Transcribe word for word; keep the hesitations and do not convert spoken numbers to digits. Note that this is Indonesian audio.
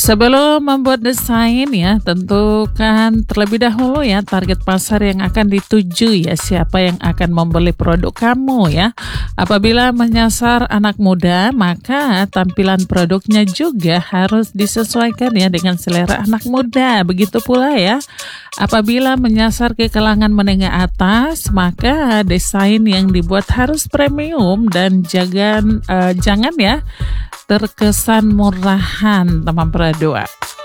Sebelum membuat desain ya, tentukan terlebih dahulu ya target pasar yang akan dituju ya, siapa yang akan membeli produk kamu ya. Apabila menyasar anak muda, maka tampilan produknya juga harus disesuaikan ya dengan selera anak muda. Begitu pula ya, apabila menyasar ke kalangan menengah atas, maka desain yang dibuat harus premium dan jangan, eh, jangan ya terkesan murahan, teman Pradua.